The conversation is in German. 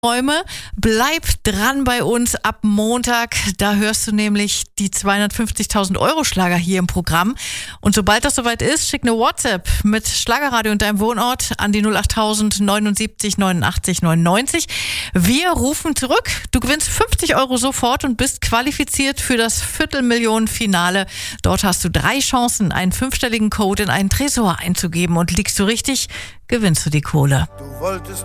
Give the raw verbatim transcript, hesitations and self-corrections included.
Träume. Bleib dran bei uns ab Montag. Da hörst du nämlich die zweihundertfünfzigtausend Euro Schlager hier im Programm. Und sobald das soweit ist, schick eine WhatsApp mit Schlagerradio und deinem Wohnort an die null achttausend neunundsiebzig neunundachtzig neunundneunzig. Wir rufen zurück. Du gewinnst fünfzig Euro sofort und bist qualifiziert für das Viertelmillionen-Finale. Dort hast du drei Chancen, einen fünfstelligen Code in einen Tresor einzugeben. Und liegst du richtig, gewinnst du die Kohle. Du wolltest